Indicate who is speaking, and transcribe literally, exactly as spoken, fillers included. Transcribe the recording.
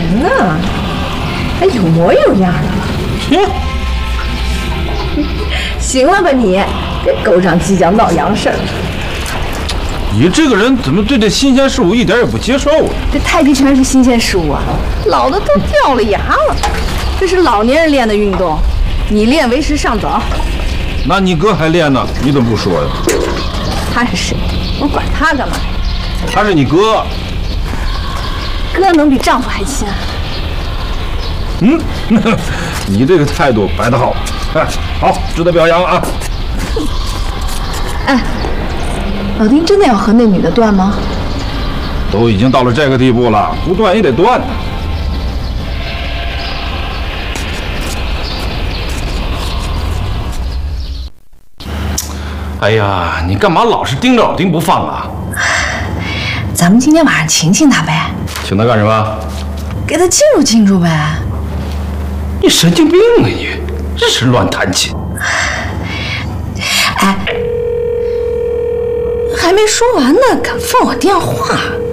Speaker 1: 人呢，还有模有样的。
Speaker 2: 切，
Speaker 1: 行了吧你，别勾上犄角闹洋事儿。
Speaker 2: 你这个人怎么对这新鲜事物一点也不接受啊？
Speaker 1: 这太极拳是新鲜事物啊，老的都掉了牙了。这是老年人练的运动，你练为时尚早。
Speaker 2: 那你哥还练呢，你怎么不说呀？
Speaker 1: 他是谁？我管他干嘛？
Speaker 2: 他是你哥。
Speaker 1: 哥能比丈夫还亲啊？
Speaker 2: 嗯，你这个态度摆得好，哎，好，值得表扬啊！
Speaker 1: 哎，老丁真的要和那女的断吗？
Speaker 2: 都已经到了这个地步了，不断也得断。哎呀，你干嘛老是盯着老丁不放啊？
Speaker 1: 咱们今天晚上请请他呗。
Speaker 2: 请他干什么？
Speaker 1: 给他庆祝庆祝呗。
Speaker 2: 你神经病啊你！这是乱弹琴。
Speaker 1: 哎，还没说完呢，敢放我电话？